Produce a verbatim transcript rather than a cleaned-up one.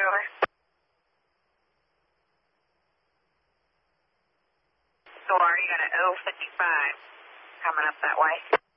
over. So are you going to oh fifty-five coming up that way?